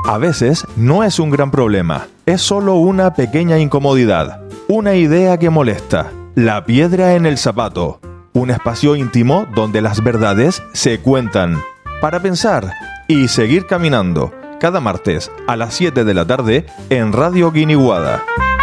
A veces no es un gran problema, es solo una pequeña incomodidad, una idea que molesta, la piedra en el zapato, un espacio íntimo donde las verdades se cuentan, para pensar y seguir caminando, cada martes a las 7 de la tarde en Radio Guiniguada.